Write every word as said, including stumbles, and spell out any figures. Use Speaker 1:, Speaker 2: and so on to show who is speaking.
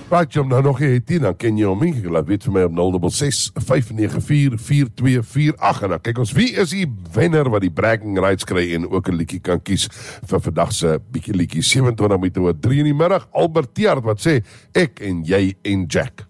Speaker 1: Praat jy om nou nog nie, dan ken jy hom nie, laat weet vir my op nul ses ses vyf nege vier vier twee vier agt en dan kyk ons, wie is die wenner wat die bragging rights kry en ook 'n liedjie kan kies vir vandag se bietjie liedjie, sewe en twintig minute oor drie in die middag, Albert Tiaart wat sê, ek en jy en Jack.